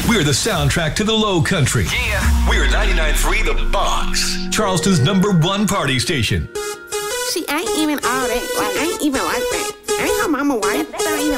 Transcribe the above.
We're the soundtrack to the Low Country. Yeah. We're 99.3 The Box, Charleston's #1 party station. She ain't even all that. Like, ain't even like that. Ain't her mama white. That ain't even